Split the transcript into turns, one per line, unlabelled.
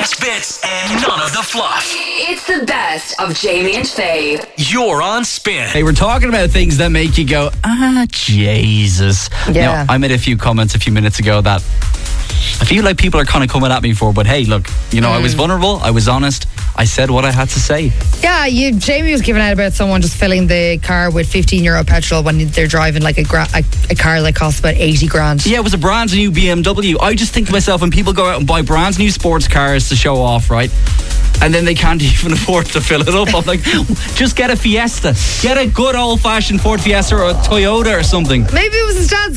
best bits and none of the fluff.
It's the best of Jamie and Faye.
You're on Spin.
Hey, we're talking about things that make you go, Jesus.
Yeah.
Now, I made a few comments a few minutes ago that I feel like people are kind of coming at me for, but hey, look, I was vulnerable, I was honest, I said what I had to say.
Yeah, Jamie was giving out about someone just filling the car with €15 petrol when they're driving like a car that costs about 80 grand.
Yeah, it was a brand new BMW. I just think to myself, when people go out and buy brand new sports cars to show off, right? And then they can't even afford to fill it up. I'm like, just get a Fiesta. Get a good old-fashioned Ford Fiesta or a Toyota or something.
Maybe it was his dad's